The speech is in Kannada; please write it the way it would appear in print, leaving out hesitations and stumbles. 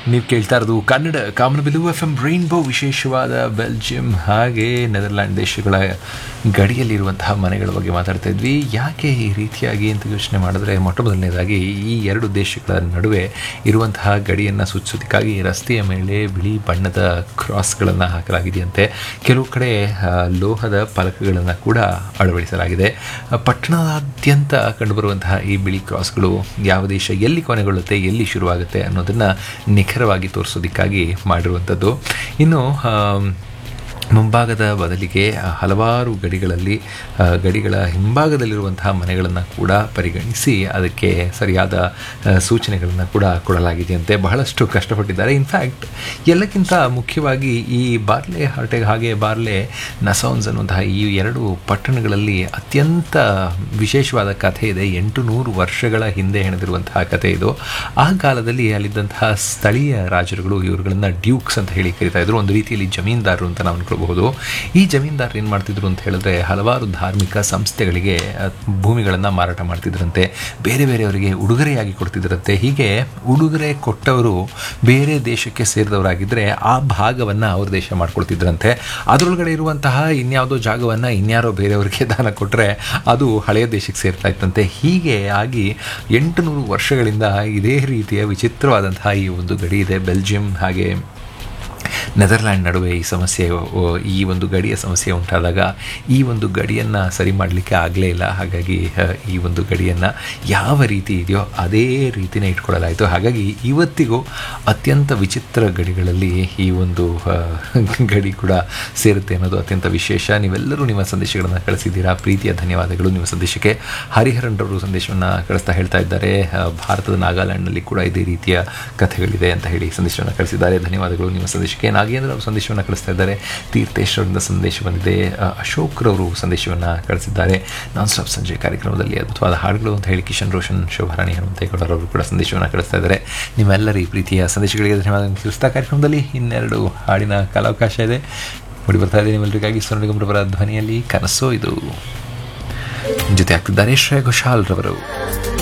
ನೀವು ಕೇಳ್ತಾ ಇರೋದು ಕನ್ನಡ ಕಾಮನಬಿಲ್ಲು FM ರೈನ್ಬೋ. ವಿಶೇಷವಾದ ಬೆಲ್ಜಿಯಂ ಹಾಗೆ ನೆದರ್ಲ್ಯಾಂಡ್ ದೇಶಗಳ ಗಡಿಯಲ್ಲಿರುವಂತಹ ಮನೆಗಳ ಬಗ್ಗೆ ಮಾತಾಡ್ತಾ ಇದ್ವಿ. ಯಾಕೆ ಈ ರೀತಿಯಾಗಿ ಅಂತ ಯೋಚನೆ ಮಾಡಿದ್ರೆ, ಮೊಟ್ಟ ಮೊದಲನೇದಾಗಿ ಈ ಎರಡು ದೇಶಗಳ ನಡುವೆ ಇರುವಂತಹ ಗಡಿಯನ್ನು ಸೂಚಿಸೋದಕ್ಕಾಗಿ ರಸ್ತೆಯ ಮೇಲೆ ಬಿಳಿ ಬಣ್ಣದ ಕ್ರಾಸ್ಗಳನ್ನು ಹಾಕಲಾಗಿದೆಯಂತೆ. ಕೆಲವು ಕಡೆ ಲೋಹದ ಫಲಕಗಳನ್ನು ಕೂಡ ಅಳವಡಿಸಲಾಗಿದೆ. ಪಟ್ಟಣದಾದ್ಯಂತ ಕಂಡುಬರುವಂತಹ ಈ ಬಿಳಿ ಕ್ರಾಸ್ಗಳು ಯಾವ ದೇಶ ಎಲ್ಲಿ ಕೊನೆಗೊಳ್ಳುತ್ತೆ, ಎಲ್ಲಿ ಶುರುವಾಗುತ್ತೆ ಅನ್ನೋದನ್ನು ನಿಖರವಾಗಿ ತೋರಿಸೋದಕ್ಕಾಗಿ ಮಾಡಿರುವಂಥದ್ದು. ಇನ್ನು ಮುಂಭಾಗದ ಬದಲಿಗೆ ಹಲವಾರು ಗಡಿಗಳ ಹಿಂಭಾಗದಲ್ಲಿರುವಂತಹ ಮನೆಗಳನ್ನು ಕೂಡ ಪರಿಗಣಿಸಿ ಅದಕ್ಕೆ ಸರಿಯಾದ ಸೂಚನೆಗಳನ್ನು ಕೂಡ ಕೊಡಲಾಗಿದೆಯಂತೆ. ಬಹಳಷ್ಟು ಕಷ್ಟಪಟ್ಟಿದ್ದಾರೆ. ಇನ್ಫ್ಯಾಕ್ಟ್ ಎಲ್ಲಕ್ಕಿಂತ ಮುಖ್ಯವಾಗಿ ಈ ಬಾರ್ಲೆ ಹಾರ್ಟೆಗ್ ಹಾಗೆ ಬಾರ್ಲೆ ನಸೌನ್ಸ್ ಅನ್ನುವಂತಹ ಈ ಎರಡು ಪಟ್ಟಣಗಳಲ್ಲಿ ಅತ್ಯಂತ ವಿಶೇಷವಾದ ಕಥೆ ಇದೆ. 800 ವರ್ಷಗಳ ಹಿಂದೆ ಹೆಣೆದಿರುವಂತಹ ಕಥೆ ಇದು. ಆ ಕಾಲದಲ್ಲಿ ಅಲ್ಲಿದ್ದಂತಹ ಸ್ಥಳೀಯ ರಾಜರುಗಳು ಇವುಗಳನ್ನು ಡ್ಯೂಕ್ಸ್ ಅಂತ ಹೇಳಿ ಕರೀತಾ ಇದ್ರು. ಒಂದು ರೀತಿಯಲ್ಲಿ ಜಮೀನ್ದಾರರು ಅಂತ ನಾವು ಬಹುದು. ಈ ಜಮೀನ್ದಾರರು ಏನು ಮಾಡ್ತಿದ್ರು ಅಂತ ಹೇಳಿದ್ರೆ, ಹಲವಾರು ಧಾರ್ಮಿಕ ಸಂಸ್ಥೆಗಳಿಗೆ ಭೂಮಿಗಳನ್ನು ಮಾರಾಟ ಮಾಡ್ತಿದ್ರಂತೆ. ಬೇರೆ ಬೇರೆಯವರಿಗೆ ಉಡುಗೊರೆಯಾಗಿ ಕೊಡ್ತಿದ್ರಂತೆ. ಹೀಗೆ ಉಡುಗೊರೆ ಕೊಟ್ಟವರು ಬೇರೆ ದೇಶಕ್ಕೆ ಸೇರಿದವರಾಗಿದ್ದರೆ ಆ ಭಾಗವನ್ನು ಅವ್ರ ದೇಶ ಮಾಡ್ಕೊಳ್ತಿದ್ರಂತೆ. ಅದರೊಳಗಡೆ ಇರುವಂತಹ ಇನ್ಯಾವುದೋ ಜಾಗವನ್ನು ಇನ್ಯಾರೋ ಬೇರೆಯವರಿಗೆ ದಾನ ಕೊಟ್ಟರೆ ಅದು ಹಳೆಯ ದೇಶಕ್ಕೆ ಸೇರ್ತಾ ಇತ್ತಂತೆ. ಹೀಗೆ ಆಗಿ 800 ವರ್ಷಗಳಿಂದ ಇದೇ ರೀತಿಯ ವಿಚಿತ್ರವಾದಂತಹ ಈ ಒಂದು ಗಡಿ ಇದೆ. ಬೆಲ್ಜಿಯಂ ಹಾಗೆ ನೆದರ್ಲ್ಯಾಂಡ್ ನಡುವೆ ಈ ಒಂದು ಗಡಿಯ ಸಮಸ್ಯೆ ಉಂಟಾದಾಗ ಈ ಒಂದು ಗಡಿಯನ್ನು ಸರಿ ಮಾಡಲಿಕ್ಕೆ ಆಗಲೇ ಇಲ್ಲ. ಹಾಗಾಗಿ ಈ ಒಂದು ಗಡಿಯನ್ನು ಯಾವ ರೀತಿ ಇದೆಯೋ ಅದೇ ರೀತಿಯೇ ಇಟ್ಕೊಳ್ಳಲಾಯಿತು. ಹಾಗಾಗಿ ಇವತ್ತಿಗೂ ಅತ್ಯಂತ ವಿಚಿತ್ರ ಗಡಿಗಳಲ್ಲಿ ಈ ಒಂದು ಗಡಿ ಕೂಡ ಸೇರುತ್ತೆ ಅನ್ನೋದು ಅತ್ಯಂತ ವಿಶೇಷ. ನೀವೆಲ್ಲರೂ ನಿಮ್ಮ ಸಂದೇಶಗಳನ್ನು ಕಳಿಸಿದ್ದೀರಾ. ಪ್ರೀತಿಯ ಧನ್ಯವಾದಗಳು. ನಿಮ್ಮ ಸಂದೇಶಕ್ಕೆ ಹರಿಹರನ್ರವರು ಸಂದೇಶವನ್ನು ಕಳಿಸ್ತಾ ಹೇಳ್ತಾ ಇದ್ದಾರೆ, ಭಾರತದ ನಾಗಾಲ್ಯಾಂಡ್ನಲ್ಲಿ ಕೂಡ ಇದೇ ರೀತಿಯ ಕಥೆಗಳಿದೆ ಅಂತ ಹೇಳಿ ಸಂದೇಶವನ್ನು ಕಳಿಸಿದ್ದಾರೆ. ಧನ್ಯವಾದಗಳು ನಿಮ್ಮ ಸಂದೇಶಕ್ಕೆ. ನಾಗೇಂದ್ರ ಅವರು ಸಂದೇಶವನ್ನು ಕಳಿಸ್ತಾ ಇದ್ದಾರೆ. ತೀರ್ಥೇಶ್ವರದಿಂದ ಸಂದೇಶ ಬಂದಿದೆ. ಅಶೋಕ್ರವರು ಸಂದೇಶವನ್ನು ಕಳಿಸಿದ್ದಾರೆ. ನಾನ್ ಸ್ಟಾಪ್ ಸಂಜೆ ಕಾರ್ಯಕ್ರಮದಲ್ಲಿ ಅದ್ಭುತವಾದ ಹಾಡುಗಳು ಅಂತ ಹೇಳಿ ಕಿಶನ್ ರೋಷನ್, ಶೋಭಾರಾಣಿ ಹನುಮಂತೇಗೌಡರವರು ಕೂಡ ಸಂದೇಶವನ್ನು ಕಳಿಸ್ತಾ ಇದ್ದಾರೆ. ನಿಮ್ಮೆಲ್ಲರ ಈ ಪ್ರೀತಿಯ ಸಂದೇಶಗಳಿಗೆ ಧನ್ಯವಾದ ತಿಳಿಸ್ತಾ ಕಾರ್ಯಕ್ರಮದಲ್ಲಿ ಇನ್ನೆರಡು ಹಾಡಿನ ಕಾಲಾವಕಾಶ ಇದೆ. ಮೂಡಿ ಬರ್ತಾ ಇದೆ ನಿಮ್ಮೆಲ್ಲರಿಗಾಗಿ ಸೋನು ನಿಗಮ್ರವರ ಧ್ವನಿಯಲ್ಲಿ ಕನಸೋ ಇದು. ಜೊತೆ ಆಗ್ತಿದ್ದಾರೆ ಶ್ರೇಯಾ ಘೋಷಾಲ್ ರವರು.